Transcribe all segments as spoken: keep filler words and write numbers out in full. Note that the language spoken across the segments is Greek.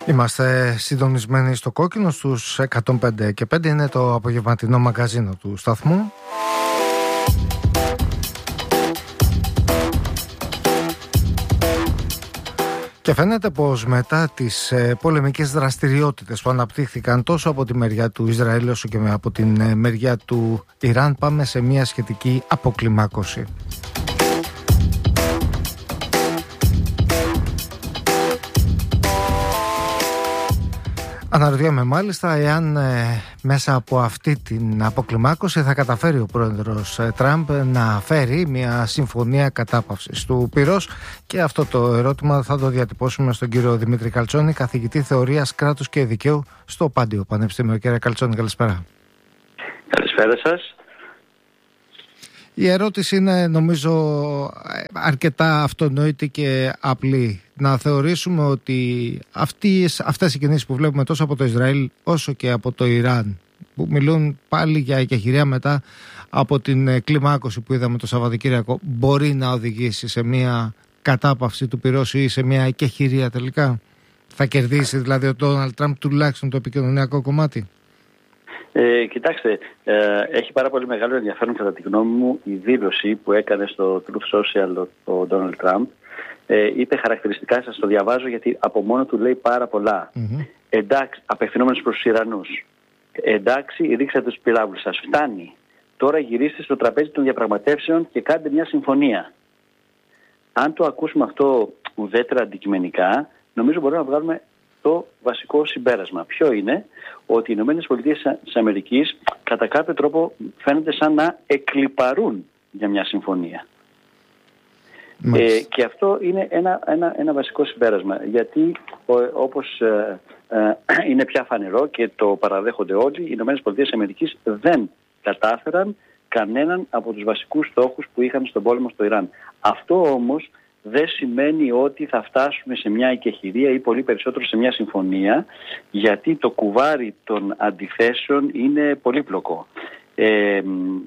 Είμαστε συντονισμένοι στο κόκκινο στους εκατόν πέντε και πέντε. Είναι το απογευματινό μαγκαζίνο του σταθμού. Και φαίνεται πως μετά τις ε, πολεμικές δραστηριότητες που αναπτύχθηκαν τόσο από τη μεριά του Ισραήλ όσο και από την ε, μεριά του Ιράν, πάμε σε μια σχετική αποκλιμάκωση. Αναρωτιέμαι μάλιστα εάν ε, μέσα από αυτή την αποκλιμάκωση θα καταφέρει ο πρόεδρος ε, Τραμπ να φέρει μια συμφωνία κατάπαυσης του πυρός, και αυτό το ερώτημα θα το διατυπώσουμε στον κύριο Δημήτρη Καλτσόνη, καθηγητή θεωρίας κράτους και δικαίου στο Πάντιο Πανεπιστήμιο. Κύριε Καλτσόνη, καλησπέρα. Καλησπέρα σας. Η ερώτηση είναι, νομίζω, αρκετά αυτονόητη και απλή. Να θεωρήσουμε ότι αυτές, αυτές οι κινήσεις που βλέπουμε τόσο από το Ισραήλ όσο και από το Ιράν, που μιλούν πάλι για εκεχηρία μετά από την κλιμάκωση που είδαμε το Σαββατοκύριακο, μπορεί να οδηγήσει σε μια κατάπαυση του πυρός ή σε μια εκεχηρία τελικά? Θα κερδίσει δηλαδή ο Ντόναλντ Τραμπ τουλάχιστον το επικοινωνιακό κομμάτι? Ε, κοιτάξτε, ε, έχει πάρα πολύ μεγάλο ενδιαφέρον κατά τη γνώμη μου η δήλωση που έκανε στο Truth Social ο Ντόναλντ Τραμπ. Ε, είπε χαρακτηριστικά, σας το διαβάζω γιατί από μόνο του λέει πάρα πολλά. Mm-hmm. Εντάξει, απευθυνόμενος προς τους Ιρανούς. Εντάξει, ρίξατε τους πυράβλους σας. Φτάνει. Τώρα γυρίστε στο τραπέζι των διαπραγματεύσεων και κάντε μια συμφωνία. Αν το ακούσουμε αυτό ουδέτερα αντικειμενικά, νομίζω μπορούμε να βγάλουμε το βασικό συμπέρασμα. Ποιο είναι? Ότι οι Ηνωμένες Πολιτείες της Αμερικής κατά κάποιο τρόπο φαίνονται σαν να εκλιπαρούν για μια συμφωνία. Ε, και αυτό είναι ένα, ένα, ένα βασικό συμπέρασμα, γιατί ο, όπως ε, ε, είναι πια φανερό και το παραδέχονται όλοι, οι Ηνωμένες Πολιτείες της Αμερικής δεν κατάφεραν κανέναν από τους βασικούς στόχους που είχαν στον πόλεμο στο Ιράν. Αυτό όμως δεν σημαίνει ότι θα φτάσουμε σε μια εκεχηρία ή πολύ περισσότερο σε μια συμφωνία, γιατί το κουβάρι των αντιθέσεων είναι πολύπλοκο. Ε,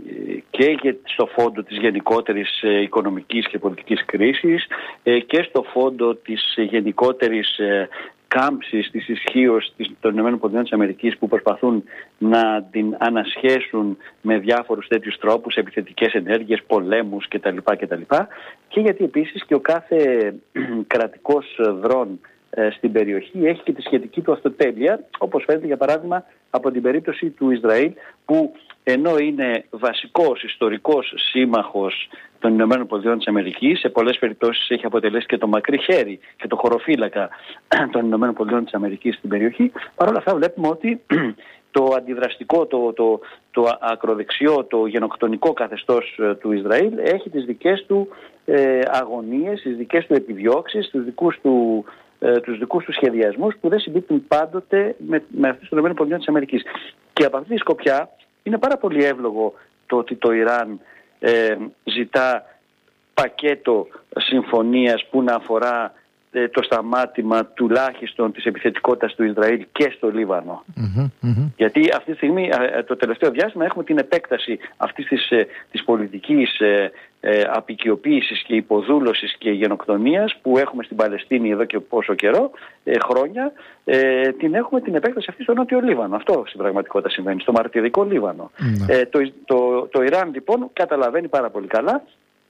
και στο φόντο της γενικότερης ε, οικονομικής και πολιτικής κρίσης ε, και στο φόντο της ε, γενικότερης ε, κάμψης της ισχύως των ΗΠΑ που προσπαθούν να την ανασχέσουν με διάφορους τέτοιους τρόπους, επιθετικές ενέργειες, πολέμους κτλ. κτλ. Και γιατί επίσης και ο κάθε κρατικός δρόν ε, στην περιοχή έχει και τη σχετική του αυτοτέλεια, όπως φαίνεται για παράδειγμα από την περίπτωση του Ισραήλ, που ενώ είναι βασικός ιστορικός σύμμαχος των ΗΠΑ, σε πολλές περιπτώσεις έχει αποτελέσει και το μακρύ χέρι και το χωροφύλακα των ΗΠΑ στην περιοχή, παρόλα αυτά βλέπουμε ότι το αντιδραστικό, το, το, το ακροδεξιό, το γενοκτονικό καθεστώς του Ισραήλ έχει τις δικές του ε, αγωνίες, τις δικές του επιδιώξεις, τους δικούς του τους δικούς του σχεδιασμούς που δεν συμπίπτουν πάντοτε με, με αυτές των ΗΠΑ. Και από αυτή τη σκοπιά είναι πάρα πολύ εύλογο το ότι το Ιράν ε, ζητά πακέτο συμφωνίας που να αφορά ε, το σταμάτημα τουλάχιστον της επιθετικότητας του Ισραήλ και στο Λίβανο. Mm-hmm, mm-hmm. Γιατί αυτή τη στιγμή, ε, το τελευταίο διάστημα, έχουμε την επέκταση αυτής της, ε, της πολιτικής ε, ε, απικιοποίησης και υποδούλωσης και γενοκτονίας που έχουμε στην Παλαιστίνη εδώ και πόσο καιρό, ε, χρόνια, ε, την έχουμε την επέκταση αυτή στο Νότιο Λίβανο. Αυτό στην πραγματικότητα συμβαίνει, στο μαρτυρικό Λίβανο. Mm-hmm. Ε, το, το, το Ιράν λοιπόν καταλαβαίνει πάρα πολύ καλά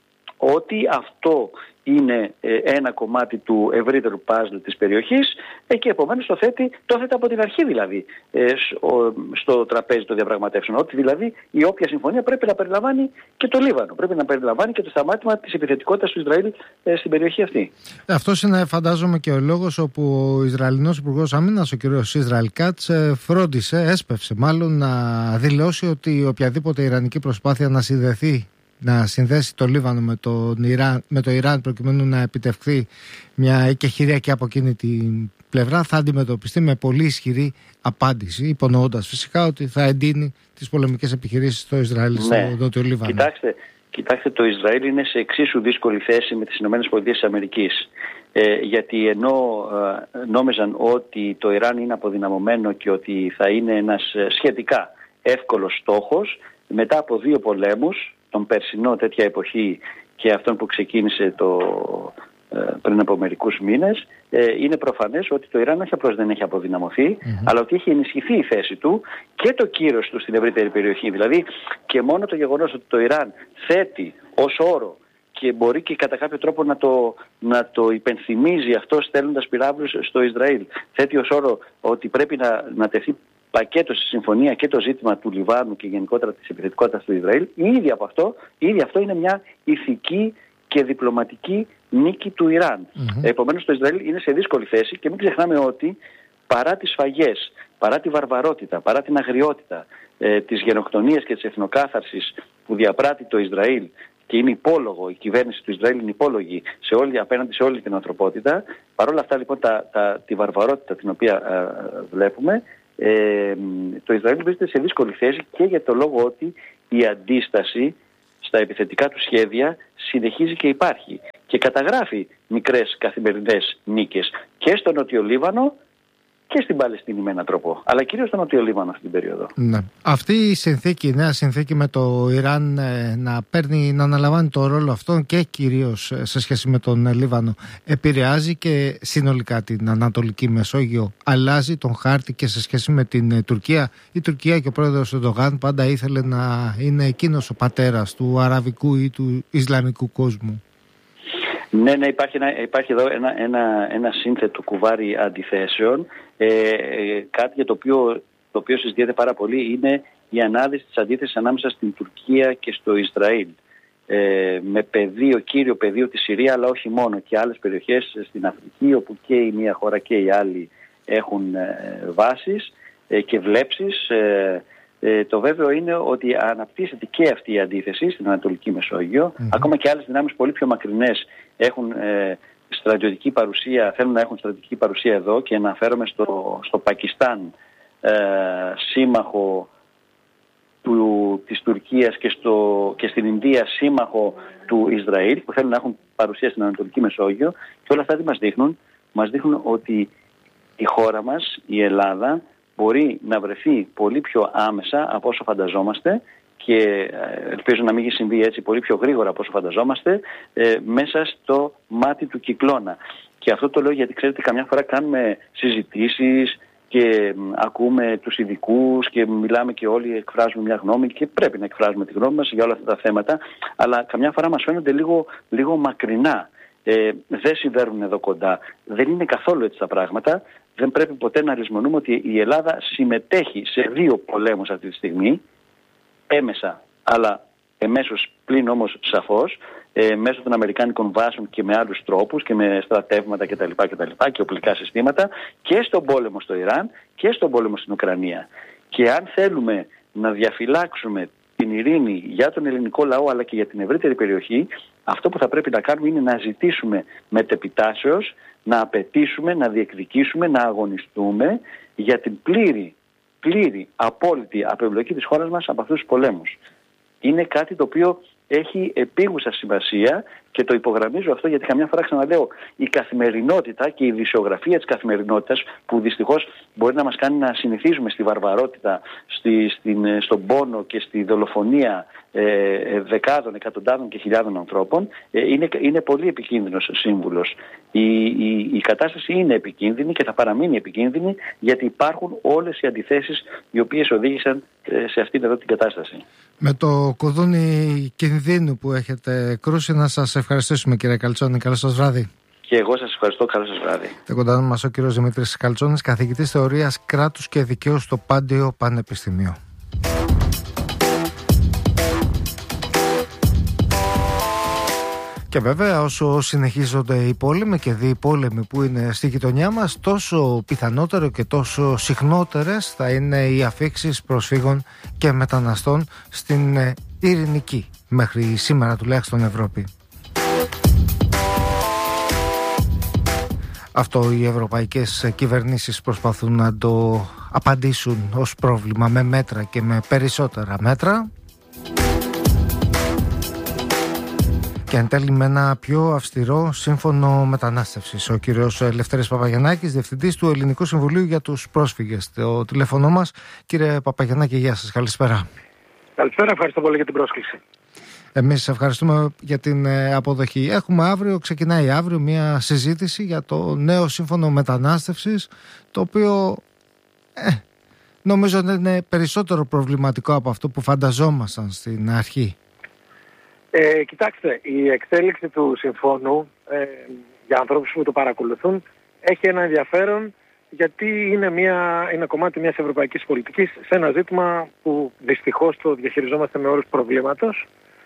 ότι αυτό είναι ε, ένα κομμάτι του ευρύτερου παζλ της περιοχής ε, και επομένως το θέτει, το θέτει από την αρχή δηλαδή ε, στο, στο τραπέζι των διαπραγματεύσεων. Ότι δηλαδή η όποια συμφωνία πρέπει να περιλαμβάνει και το Λίβανο, πρέπει να περιλαμβάνει και το σταμάτημα της επιθετικότητας του Ισραήλ ε, στην περιοχή αυτή. Αυτός είναι, φαντάζομαι, και ο λόγος όπου ο Ισραηλινός Υπουργός Άμυνας, ο κ. Ισραήλ Κάτς, φρόντισε, έσπευσε μάλλον να δηλώσει ότι οποιαδήποτε ιρανική προσπάθεια να συνδεθεί να συνδέσει το Λίβανο με το Ιράν, με το Ιράν προκειμένου να επιτευχθεί μια εκεχηρία και από εκείνη την πλευρά θα αντιμετωπιστεί με πολύ ισχυρή απάντηση, υπονοώντας φυσικά ότι θα εντείνει τις πολεμικές επιχειρήσεις στο Ισραήλ, ναι, στο Νότιο Λίβανο. Κοιτάξτε, κοιτάξτε, το Ισραήλ είναι σε εξίσου δύσκολη θέση με τις ΗΠΑ. Ε, γιατί ενώ ε, νόμιζαν ότι το Ιράν είναι αποδυναμωμένο και ότι θα είναι ένας σχετικά εύκολος στόχος, μετά από δύο πολέμους, τον περσινό τέτοια εποχή και αυτόν που ξεκίνησε το, πριν από μερικούς μήνες, είναι προφανές ότι το Ιράν όχι απλώς δεν έχει αποδυναμωθεί, mm-hmm. αλλά ότι έχει ενισχυθεί η θέση του και το κύρος του στην ευρύτερη περιοχή. Δηλαδή και μόνο το γεγονός ότι το Ιράν θέτει ως όρο και μπορεί και κατά κάποιο τρόπο να το, να το υπενθυμίζει αυτό στέλνοντας πυράβλους στο Ισραήλ. Θέτει ως όρο ότι πρέπει να, να τεθεί πακέτο στη συμφωνία και το ζήτημα του Λιβάνου και γενικότερα της επιθετικότητας του Ισραήλ. Ήδη από αυτό, ήδη αυτό είναι μια ηθική και διπλωματική νίκη του Ιράν. Mm-hmm. Επομένως το Ισραήλ είναι σε δύσκολη θέση και μην ξεχνάμε ότι παρά τις σφαγές, παρά τη βαρβαρότητα, παρά την αγριότητα, ε, τις γενοκτονίες και της εθνοκάθαρσης που διαπράττει το Ισραήλ και είναι υπόλογο, η κυβέρνηση του Ισραήλ είναι υπόλογη σε όλη, απέναντι σε όλη την ανθρωπότητα, παρόλα αυτά λοιπόν τα, τα, τη βαρβαρότητα την οποία α, βλέπουμε, ε, το Ισραήλ βρίσκεται σε δύσκολη θέση και για το λόγο ότι η αντίσταση στα επιθετικά του σχέδια συνεχίζει και υπάρχει και καταγράφει μικρές καθημερινές νίκες και στο Νότιο Λίβανο και στην Παλαιστίνη με έναν τρόπο, αλλά κυρίως στο Νότιο Λίβανο αυτή την περίοδο. Ναι. Αυτή η συνθήκη, η νέα συνθήκη με το Ιράν ε, να παίρνει, να αναλαμβάνει το ρόλο αυτόν και κυρίως σε σχέση με τον Λίβανο, επηρεάζει και συνολικά την Ανατολική Μεσόγειο, αλλάζει τον χάρτη και σε σχέση με την ε, Τουρκία. Η Τουρκία και ο πρόεδρος Ερντογάν πάντα ήθελε να είναι εκείνος ο πατέρας του αραβικού ή του ισλαμικού κόσμου. Ναι, ναι, υπάρχει, ένα, υπάρχει εδώ ένα, ένα, ένα σύνθετο κουβάρι αντιθέσεων. Ε, ε, κάτι για το οποίο, το οποίο συζητιέται πάρα πολύ είναι η ανάδυση της αντίθεσης ανάμεσα στην Τουρκία και στο Ισραήλ. Ε, με πεδίο, κύριο πεδίο τη Συρία, αλλά όχι μόνο, και άλλες περιοχές στην Αφρική, όπου και η μία χώρα και οι άλλοι έχουν ε, βάσεις ε, και βλέψεις. Ε, Ε, το βέβαιο είναι ότι αναπτύσσεται και αυτή η αντίθεση στην Ανατολική Μεσόγειο. Mm-hmm. Ακόμα και άλλες δυνάμεις πολύ πιο μακρινές έχουν ε, στρατιωτική παρουσία, θέλουν να έχουν στρατιωτική παρουσία εδώ, και αναφέρομαι στο, στο Πακιστάν, ε, σύμμαχο του, της Τουρκίας, και, στο, και στην Ινδία σύμμαχο του Ισραήλ, που θέλουν να έχουν παρουσία στην Ανατολική Μεσόγειο. Και όλα αυτά τι μας δείχνουν? Μας δείχνουν ότι η χώρα μας, η Ελλάδα, μπορεί να βρεθεί πολύ πιο άμεσα από όσο φανταζόμαστε, και ελπίζω να μην έχει συμβεί έτσι, πολύ πιο γρήγορα από όσο φανταζόμαστε, ε, μέσα στο μάτι του κυκλώνα. Και αυτό το λέω γιατί, ξέρετε, καμιά φορά κάνουμε συζητήσεις και μ, ακούμε τους ειδικούς και μιλάμε και όλοι εκφράζουμε μια γνώμη, και πρέπει να εκφράζουμε τη γνώμη μας για όλα αυτά τα θέματα, αλλά καμιά φορά μας φαίνονται λίγο, λίγο μακρινά. Ε, δεν συμβαίνουν εδώ κοντά. Δεν είναι καθόλου έτσι τα πράγματα. Δεν πρέπει ποτέ να λησμονούμε ότι η Ελλάδα συμμετέχει σε δύο πολέμους αυτή τη στιγμή, έμεσα αλλά εμέσως, πλην όμως σαφώς, ε, μέσω των αμερικάνικων βάσεων και με άλλους τρόπους και με στρατεύματα κτλ. κτλ και οπλικά συστήματα, και στον πόλεμο στο Ιράν και στον πόλεμο στην Ουκρανία. Και αν θέλουμε να διαφυλάξουμε την ειρήνη για τον ελληνικό λαό αλλά και για την ευρύτερη περιοχή, αυτό που θα πρέπει να κάνουμε είναι να ζητήσουμε μετεπιτάσεως, να απαιτήσουμε, να διεκδικήσουμε, να αγωνιστούμε για την πλήρη, πλήρη, απόλυτη απεμπλοκή της χώρας μας από αυτούς τους πολέμους. Είναι κάτι το οποίο έχει επίγουσα σημασία, και το υπογραμμίζω αυτό γιατί καμιά φορά, ξαναλέω, η καθημερινότητα και η ειδησιογραφία της καθημερινότητας, που δυστυχώς μπορεί να μας κάνει να συνηθίζουμε στη βαρβαρότητα, στη, στην, στον πόνο και στη δολοφονία ε, δεκάδων, εκατοντάδων και χιλιάδων ανθρώπων, ε, είναι, είναι πολύ επικίνδυνος σύμβουλος. Η, η, η κατάσταση είναι επικίνδυνη και θα παραμείνει επικίνδυνη, γιατί υπάρχουν όλες οι αντιθέσεις οι οποίες οδήγησαν ε, σε αυτήν εδώ την κατάσταση. Με το κουδούνι κινδύνου που έχετε κρούσει, να σας ευχαριστήσουμε, κύριε Καλτσόνη. Καλό σας βράδυ. Και εγώ σας ευχαριστώ. Καλό σας βράδυ. Το κοντά μας ο κύριος Δημήτρης Καλτσόνης, καθηγητής θεωρίας κράτους και δικαίου στο Πάντιο Πανεπιστημίο. Και βέβαια, όσο συνεχίζονται οι πόλεμοι και διπόλεμοι που είναι στη γειτονιά μας, τόσο πιθανότερο και τόσο συχνότερες θα είναι οι αφίξεις προσφύγων και μεταναστών στην ειρηνική, μέχρι σήμερα τουλάχιστον, Ευρώπη. Αυτό οι ευρωπαϊκές κυβερνήσεις προσπαθούν να το απαντήσουν ως πρόβλημα με μέτρα και με περισσότερα μέτρα, και εν τέλει με ένα πιο αυστηρό σύμφωνο μετανάστευσης. Ο κύριος Λευτέρης Παπαγιαννάκης, διευθυντής του Ελληνικού Συμβουλίου για τους Πρόσφυγες. Το τηλέφωνο μας. Κύριε Παπαγιαννάκη, γεια σας. Καλησπέρα. Καλησπέρα, ευχαριστώ πολύ για την πρόσκληση. Εμείς ευχαριστούμε για την αποδοχή. Έχουμε αύριο, ξεκινάει αύριο μια συζήτηση για το νέο σύμφωνο μετανάστευσης, το οποίο ε, νομίζω ότι είναι περισσότερο προβληματικό από αυτό που φανταζόμασταν στην αρχή. Ε, κοιτάξτε, η εξέλιξη του συμφώνου ε, για ανθρώπους που το παρακολουθούν έχει ένα ενδιαφέρον, γιατί είναι, μια, είναι κομμάτι μιας ευρωπαϊκής πολιτικής σε ένα ζήτημα που δυστυχώς το διαχειριζόμαστε με όρους προβλήματος,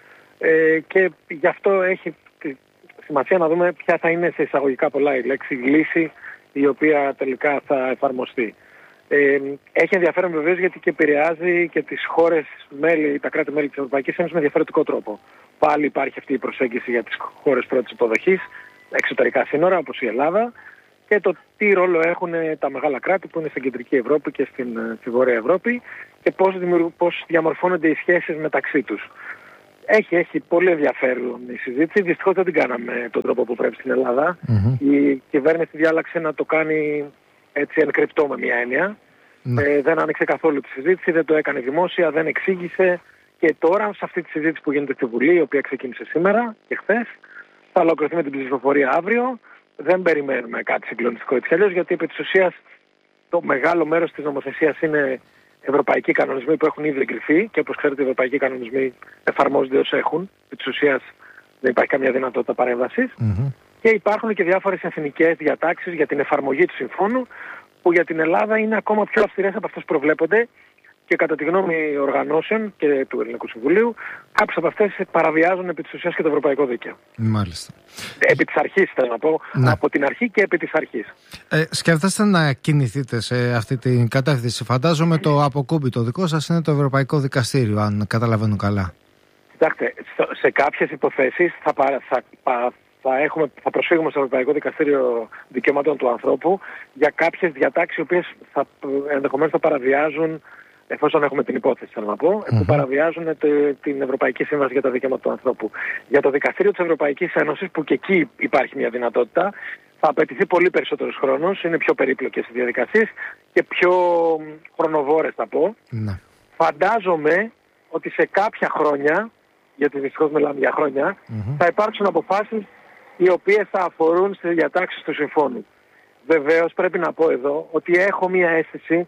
ε, και γι' αυτό έχει σημασία να δούμε ποια θα είναι σε εισαγωγικά πολλά η λέξη λύση η οποία τελικά θα εφαρμοστεί. Ε, έχει ενδιαφέρον βεβαίως γιατί και επηρεάζει και τις χώρες μέλη, τα κράτη-μέλη της Ευρωπαϊκής Ένωσης με διαφορετικό τρόπο. Πάλι υπάρχει αυτή η προσέγγιση για τις χώρες πρώτης υποδοχής, εξωτερικά σύνορα όπως η Ελλάδα, και το τι ρόλο έχουν τα μεγάλα κράτη που είναι στην Κεντρική Ευρώπη και στην, στη Βόρεια Ευρώπη και πώς, πώς διαμορφώνονται οι σχέσεις μεταξύ τους. Έχει, έχει πολύ ενδιαφέρον η συζήτηση. Δυστυχώς δεν την κάναμε τον τρόπο που πρέπει στην Ελλάδα. Mm-hmm. Η κυβέρνηση διάλεξε να το κάνει έτσι εν κρυπτό με μια έννοια. Mm-hmm. Ε, δεν άνοιξε καθόλου τη συζήτηση, δεν το έκανε δημόσια, δεν εξήγησε. Και τώρα σε αυτή τη συζήτηση που γίνεται στη Βουλή, η οποία ξεκίνησε σήμερα και χθες, θα ολοκληρωθεί με την ψηφοφορία αύριο. Δεν περιμένουμε κάτι συγκλονιστικό έτσι αλλιώς, γιατί επί της ουσίας το μεγάλο μέρος της νομοθεσίας είναι ευρωπαϊκοί κανονισμοί που έχουν ήδη εγκριθεί και όπως ξέρετε οι ευρωπαϊκοί κανονισμοί εφαρμόζονται ως έχουν. Επί της ουσίας δεν υπάρχει καμία δυνατότητα παρέμβασης. Mm-hmm. Και υπάρχουν και διάφορες εθνικές διατάξεις για την εφαρμογή του συμφώνου που για την Ελλάδα είναι ακόμα πιο αυστηρές από αυτές που προβλέπονται και κατά τη γνώμη οργανώσεων και του Ελληνικού Συμβουλίου κάποιες από αυτές παραβιάζουν επί της ουσίας και το ευρωπαϊκό δίκαιο. Μάλιστα. Επί της αρχής θέλω να πω, ναι. Από την αρχή και επί της αρχής. Ε, σκέφτεστε να κινηθείτε σε αυτή την κατεύθυνση? Φαντάζομαι το αποκούμπι το δικό σας είναι το Ευρωπαϊκό Δικαστήριο, αν καταλαβαίνω καλά. Κοιτάξτε, σε κάποιες υποθέσεις θα, θα, θα, θα, έχουμε, θα προσφύγουμε στο Ευρωπαϊκό Δικαστήριο Δικαιωμάτων του Ανθρώπου για κάποιες διατάξεις οι οποίες θα, ενδεχομένως θα παραβιάζουν, εφόσον έχουμε την υπόθεση, θέλω να πω, mm-hmm. που παραβιάζουν το, την Ευρωπαϊκή Σύμβαση για τα Δικαιώματα του Ανθρώπου. Για το Δικαστήριο της Ευρωπαϊκής Ένωσης, που και εκεί υπάρχει μια δυνατότητα, θα απαιτηθεί πολύ περισσότερος χρόνος, είναι πιο περίπλοκες οι διαδικασίες και πιο χρονοβόρες, θα πω. Mm-hmm. Φαντάζομαι ότι σε κάποια χρόνια, γιατί δυστυχώς μιλάμε για χρόνια, mm-hmm. θα υπάρξουν αποφάσεις οι οποίες θα αφορούν στις διατάξεις του συμφώνου. Βεβαίως πρέπει να πω εδώ ότι έχω μια αίσθηση,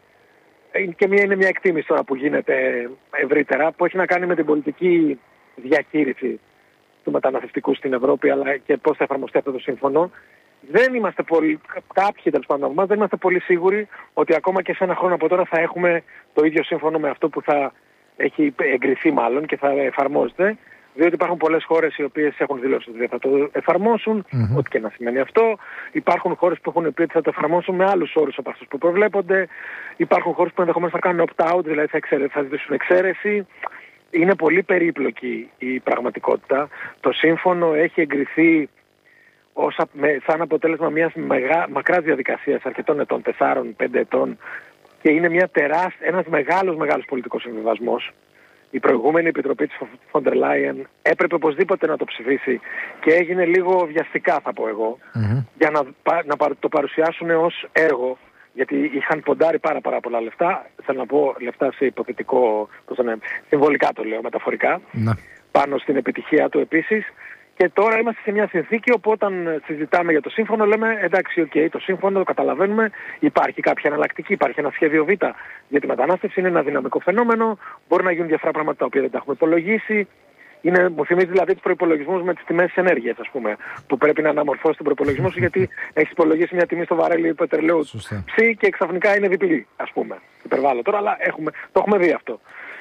και μια είναι μια εκτίμηση τώρα που γίνεται ευρύτερα, που έχει να κάνει με την πολιτική διαχείριση του μεταναστευτικού στην Ευρώπη, αλλά και πώς θα εφαρμοστεί αυτό το σύμφωνο. Δεν είμαστε πολύ, κάποιοι τέλος πάντων από εμάς, δεν είμαστε πολύ σίγουροι ότι ακόμα και σε ένα χρόνο από τώρα θα έχουμε το ίδιο σύμφωνο με αυτό που θα έχει εγκριθεί μάλλον και θα εφαρμόζεται. Διότι υπάρχουν πολλές χώρες οι οποίες έχουν δηλώσει ότι δεν θα το εφαρμόσουν, mm-hmm. ό,τι και να σημαίνει αυτό. Υπάρχουν χώρες που έχουν πει ότι θα το εφαρμόσουν με άλλους όρους από αυτούς που προβλέπονται. Υπάρχουν χώρες που ενδεχομένως θα κάνουν opt-out, δηλαδή θα, εξαιρε... θα ζητήσουν εξαίρεση. Είναι πολύ περίπλοκη η πραγματικότητα. Το σύμφωνο έχει εγκριθεί ως, με, σαν αποτέλεσμα μιας μεγα... μακράς διαδικασίας αρκετών ετών, τεσσάρων, πέντε ετών, και είναι μια τεράσ... ένας μεγάλος μεγάλος πολιτικός συμβιβασμός. Η προηγούμενη επιτροπή της Φοντερ Λάιεν έπρεπε οπωσδήποτε να το ψηφίσει και έγινε λίγο βιαστικά, θα πω εγώ, mm-hmm. για να, να το παρουσιάσουν ως έργο, γιατί είχαν ποντάρει πάρα, πάρα πολλά λεφτά, θέλω να πω λεφτά σε υποθετικό, πώς είναι, συμβολικά το λέω, μεταφορικά, mm-hmm. πάνω στην επιτυχία του επίσης. Και τώρα είμαστε σε μια συνθήκη όπου όταν συζητάμε για το σύμφωνο λέμε εντάξει, οκ, okay, το σύμφωνο το καταλαβαίνουμε, υπάρχει κάποια εναλλακτική, υπάρχει ένα σχέδιο Β για τη μετανάστευση, είναι ένα δυναμικό φαινόμενο, μπορεί να γίνουν διάφορα πράγματα τα οποία δεν τα έχουμε υπολογίσει. Είναι, μου θυμίζει δηλαδή τους προϋπολογισμούς με τις τιμές ενέργειας, ας πούμε, που πρέπει να αναμορφώσει τον προϋπολογισμό σου γιατί έχεις υπολογίσει μια τιμή στο βαρέλι πετρελαίου ψή και ξαφνικά είναι διπλή, ας πούμε. Υπερβάλλω τώρα, αλλά έχουμε, το έχουμε δει αυτό.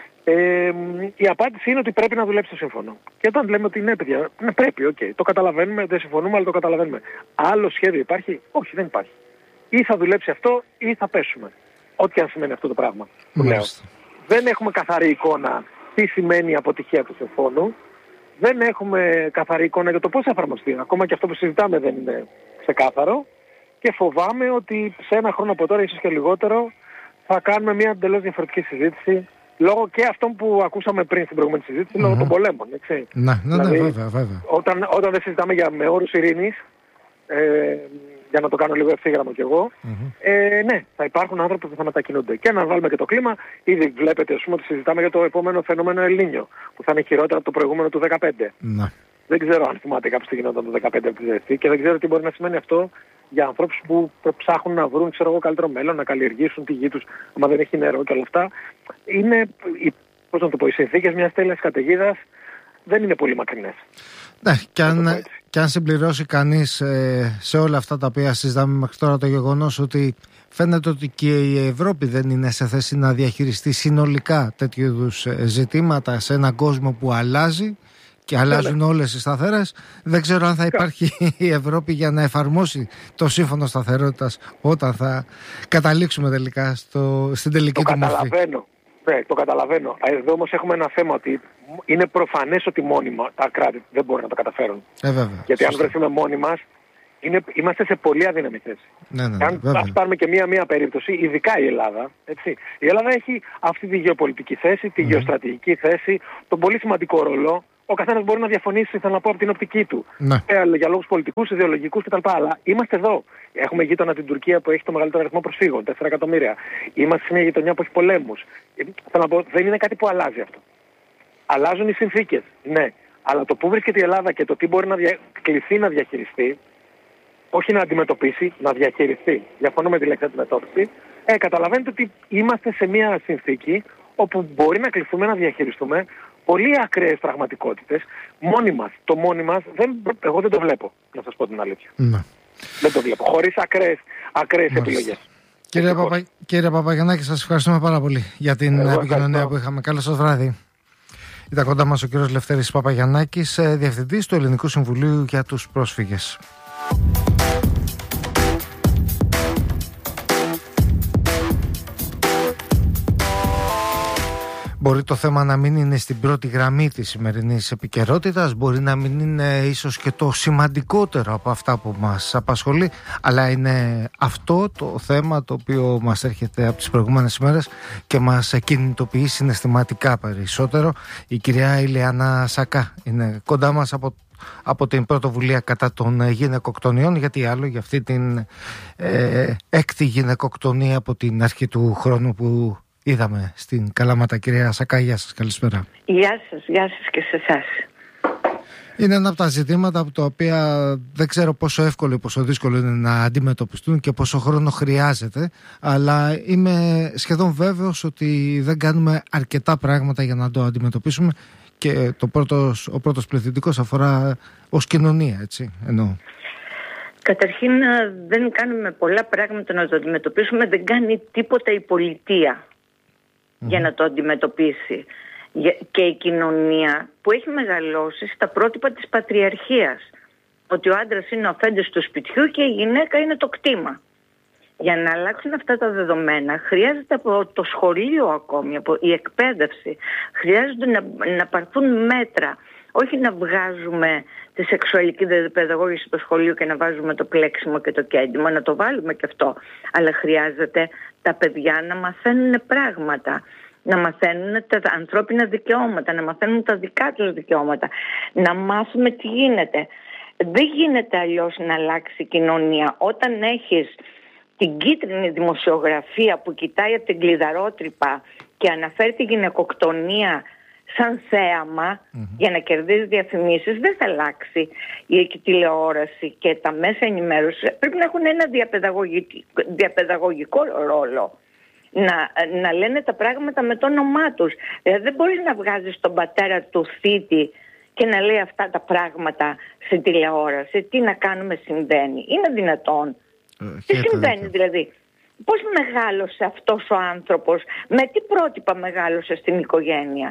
Ε, η απάντηση είναι ότι πρέπει να δουλέψει το σύμφωνο. Και όταν λέμε ότι ναι, παιδιά, ναι, πρέπει, οκ, okay, το καταλαβαίνουμε, δεν συμφωνούμε, αλλά το καταλαβαίνουμε. Άλλο σχέδιο υπάρχει? Όχι, δεν υπάρχει. Ή θα δουλέψει αυτό, ή θα πέσουμε. Ό,τι αν σημαίνει αυτό το πράγμα που λέω. Δεν έχουμε καθαρή εικόνα τι σημαίνει η αποτυχία του συμφώνου. Δεν έχουμε καθαρή εικόνα για το πώς θα εφαρμοστεί. Ακόμα και αυτό που συζητάμε δεν είναι ξεκάθαρο. Και φοβάμαι ότι σε ένα χρόνο από τώρα, ίσως και λιγότερο, θα κάνουμε μια εντελώς διαφορετική συζήτηση. Λόγω και αυτών που ακούσαμε πριν στην προηγούμενη συζήτηση, mm-hmm. λόγω των πολέμων. Έτσι. Ναι, ναι, δηλαδή, ναι, βέβαια, βέβαια. Όταν, όταν δεν συζητάμε για με όρους ειρήνης, ε, για να το κάνω λίγο ευθύγραμμο κι εγώ, mm-hmm. ε, ναι, θα υπάρχουν άνθρωποι που θα μετακινούνται. Και να βάλουμε και το κλίμα, ήδη βλέπετε, ας πούμε, ότι συζητάμε για το επόμενο φαινόμενο Ελνίνιο, που θα είναι χειρότερο από το προηγούμενο του δεκαπέντε. Mm-hmm. Δεν ξέρω αν θυμάται κάποιος τι γινόταν το δεκαπέντε και δεν ξέρω τι μπορεί να σημαίνει αυτό για ανθρώπους που ψάχνουν να βρουν, ξέρω εγώ, καλύτερο μέλλον, να καλλιεργήσουν τη γη τους, άμα δεν έχει νερό και όλα αυτά. Είναι, πώς να το πω, οι συνθήκες μιας τέλειας καταιγίδας δεν είναι πολύ μακρινές. Ναι, και αν, και αν συμπληρώσει κανείς ε, σε όλα αυτά τα οποία συζητάμε μέχρι τώρα το γεγονός ότι φαίνεται ότι και η Ευρώπη δεν είναι σε θέση να διαχειριστεί συνολικά τέτοιου είδους ζητήματα σε έναν κόσμο που αλλάζει και αλλάζουν yeah, όλες οι σταθέρες, δεν ξέρω αν θα υπάρχει η Ευρώπη για να εφαρμόσει το σύμφωνο σταθερότητας όταν θα καταλήξουμε τελικά στο, στην τελική το του μορφή. Καταλαβαίνω. Ναι, το καταλαβαίνω. Εδώ όμως έχουμε ένα θέμα ότι είναι προφανές ότι μόνιμα τα κράτη δεν μπορούν να το καταφέρουν. Ε, βέβαια, γιατί σωστά. αν βρεθούμε μόνοι μας, είναι, είμαστε σε πολύ αδύναμη θέση. Ναι, ναι, ναι, αν ας πάρουμε και μία-μία περίπτωση, ειδικά η Ελλάδα, έτσι, η Ελλάδα έχει αυτή τη γεωπολιτική θέση, τη mm. γεωστρατηγική θέση, τον πολύ σημαντικό ρόλο. Ο καθένας μπορεί να διαφωνήσει, θέλω να πω, από την οπτική του. Ναι. Ε, για λόγους πολιτικούς, ιδεολογικούς κτλ. Αλλά είμαστε εδώ. Έχουμε γείτονα την Τουρκία που έχει το μεγαλύτερο αριθμό προσφύγων, τέσσερα εκατομμύρια. Είμαστε σε μια γειτονιά που έχει πολέμους. Ε, θέλω να πω, δεν είναι κάτι που αλλάζει αυτό. Αλλάζουν οι συνθήκες, ναι. Αλλά το που βρίσκεται η Ελλάδα και το τι μπορεί να δια... κληθεί να διαχειριστεί, όχι να αντιμετωπίσει, να διαχειριστεί. Διαφωνώ με τη λέξη αντιμετώπιση. Ε, καταλαβαίνετε ότι είμαστε σε μια συνθήκη όπου μπορεί να κληθούμε να διαχειριστούμε πολύ ακραίες πραγματικότητες, μόνοι μας. Το μόνοι μας, δεν, εγώ δεν το βλέπω, να σας πω την αλήθεια. Ναι. Δεν το βλέπω, χωρίς ακραίες, ακραίες επιλογές. Κύριε, Παπα, κύριε Παπαγιαννάκη, σας ευχαριστούμε πάρα πολύ για την εγώ επικοινωνία ευχαριστώ. που είχαμε. Καλό σας βράδυ. Ήταν κοντά μας ο κύριος Λευτέρης Παπαγιαννάκης, Διευθυντής του Ελληνικού Συμβουλίου για τους Πρόσφυγες. Μπορεί το θέμα να μην είναι στην πρώτη γραμμή της σημερινής επικαιρότητας, μπορεί να μην είναι ίσως και το σημαντικότερο από αυτά που μας απασχολεί, αλλά είναι αυτό το θέμα το οποίο μας έρχεται από τις προηγούμενες ημέρες και μας κινητοποιεί συναισθηματικά περισσότερο. Η κυρία Ηλιάνα Σακά είναι κοντά μας από, από την πρωτοβουλία κατά των γυναικοκτονιών, γιατί άλλο για αυτή την ε, έκτη γυναικοκτονία από την αρχή του χρόνου που είδαμε στην Καλαμάτα. Κυρία Σακά, γεια σας, καλησπέρα. Γεια σας, γεια σας και σε εσάς. Είναι ένα από τα ζητήματα από τα οποία δεν ξέρω πόσο εύκολο ή πόσο δύσκολο είναι να αντιμετωπιστούν και πόσο χρόνο χρειάζεται, αλλά είμαι σχεδόν βέβαιος ότι δεν κάνουμε αρκετά πράγματα για να το αντιμετωπίσουμε και το πρώτος, ο πρώτος πληθυντικός αφορά ως κοινωνία, έτσι εννοώ. Καταρχήν δεν κάνουμε πολλά πράγματα να το αντιμετωπίσουμε, δεν κάνει τίποτα η πολιτεία mm-hmm. για να το αντιμετωπίσει. Και η κοινωνία που έχει μεγαλώσει στα πρότυπα της πατριαρχίας, ότι ο άντρας είναι ο αφέντης του σπιτιού και η γυναίκα είναι το κτήμα. Για να αλλάξουν αυτά τα δεδομένα χρειάζεται από το σχολείο ακόμη, από η εκπαίδευση, χρειάζονται να, να πάρθουν μέτρα. Όχι να βγάζουμε τη σεξουαλική παιδαγώγηση στο σχολείο και να βάζουμε το πλέξιμο και το κέντημα, να το βάλουμε και αυτό. Αλλά χρειάζεται τα παιδιά να μαθαίνουν πράγματα, να μαθαίνουν τα ανθρώπινα δικαιώματα, να μαθαίνουν τα δικά τους δικαιώματα, να μάθουμε τι γίνεται. Δεν γίνεται αλλιώς να αλλάξει η κοινωνία. Όταν έχεις την κίτρινη δημοσιογραφία που κοιτάει από την κλειδαρότρυπα και αναφέρει τη γυναικοκτονία σαν θέαμα mm-hmm. για να κερδίζει διαφημίσεις, δεν θα αλλάξει η τηλεόραση και τα μέσα ενημέρωση. Πρέπει να έχουν ένα διαπαιδαγωγικό, διαπαιδαγωγικό ρόλο. Να, να λένε τα πράγματα με το όνομά τους. Δηλαδή δεν μπορείς να βγάζεις τον πατέρα του θήτη και να λέει αυτά τα πράγματα στην τηλεόραση. Τι να κάνουμε συμβαίνει. Είναι δυνατόν. Ε, τι συμβαίνει δίκιο. Δηλαδή. Πώς μεγάλωσε αυτός ο άνθρωπος, με τι πρότυπα μεγάλωσε στην οικογένεια.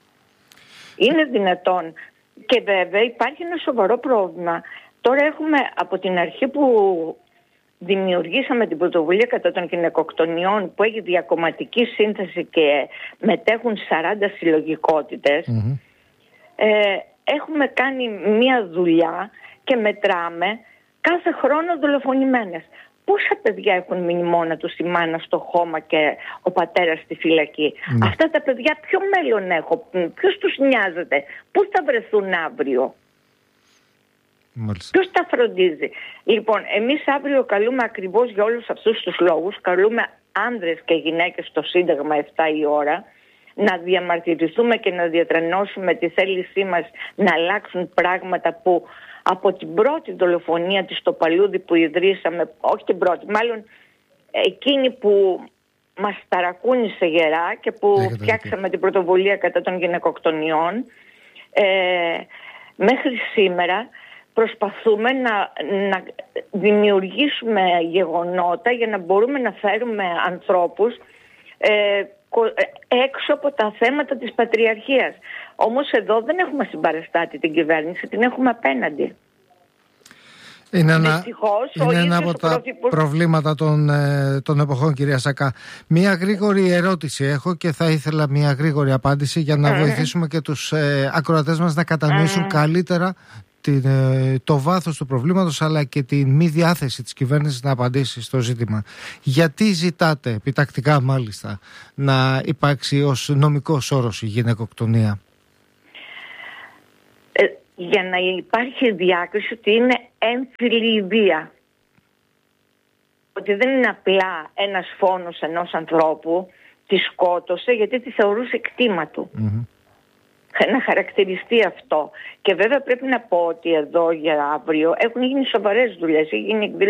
Είναι δυνατόν. Και βέβαια υπάρχει ένα σοβαρό πρόβλημα. Τώρα έχουμε από την αρχή που δημιουργήσαμε την πρωτοβουλία κατά των γυναικοκτονιών, που έχει διακομματική σύνθεση και μετέχουν σαράντα συλλογικότητες, mm-hmm. ε, έχουμε κάνει μία δουλειά και μετράμε κάθε χρόνο δολοφονημένες. Πόσα παιδιά έχουν μείνει μόνα τους, η μάνα στο χώμα και ο πατέρας στη φυλακή. Mm. Αυτά τα παιδιά ποιο μέλλον έχουν, ποιος τους νοιάζεται, πού θα βρεθούν αύριο. Ποιος τα φροντίζει? Λοιπόν, εμείς αύριο καλούμε ακριβώς για όλους αυτούς τους λόγους, καλούμε άνδρες και γυναίκες στο Σύνταγμα επτά η ώρα, να διαμαρτυρηθούμε και να διατρανώσουμε τη θέλησή μας να αλλάξουν πράγματα που από την πρώτη δολοφονία της στο Παλούδι που ιδρύσαμε, όχι την πρώτη, μάλλον εκείνη που μας ταρακούνησε γερά και που Έχετε φτιάξαμε δει. την πρωτοβουλία κατά των γυναικοκτονιών, ε, μέχρι σήμερα προσπαθούμε να, να δημιουργήσουμε γεγονότα για να μπορούμε να φέρουμε ανθρώπους ε, έξω από τα θέματα της πατριαρχίας. Όμως εδώ δεν έχουμε συμπαραστάτη την κυβέρνηση, την έχουμε απέναντι. Είναι ένα, είναι ένα από τα πρωθυπουργ... προβλήματα των, των εποχών, κυρία Σακά. Μία γρήγορη ερώτηση έχω και θα ήθελα μία γρήγορη απάντηση για να mm. βοηθήσουμε και τους ε, ακροατές μας να κατανοήσουν mm. καλύτερα την, ε, το βάθος του προβλήματος, αλλά και τη μη διάθεση της κυβέρνησης να απαντήσει στο ζήτημα. Γιατί ζητάτε, επιτακτικά μάλιστα, να υπάρξει ως νομικός όρος η γυναικοκτονία? Ε, για να υπάρχει διάκριση ότι είναι έμφυλη η βία. Ότι δεν είναι απλά ένας φόνος ενός ανθρώπου, τη σκότωσε γιατί τη θεωρούσε κτήμα του. Mm-hmm. Να χαρακτηριστεί αυτό. Και βέβαια πρέπει να πω ότι εδώ για αύριο έχουν γίνει σοβαρές δουλειές. Έχει γίνει